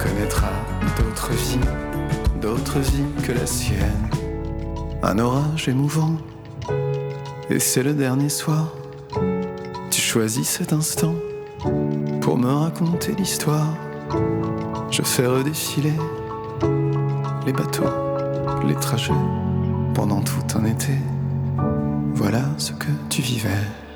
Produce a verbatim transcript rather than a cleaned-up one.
connaîtras d'autres vies, d'autres vies que la sienne. Un orage émouvant, et c'est le dernier soir. Tu choisis cet instant pour me raconter l'histoire. Je fais redéfiler les bateaux, les trajets pendant tout un été. Voilà ce que tu vivais.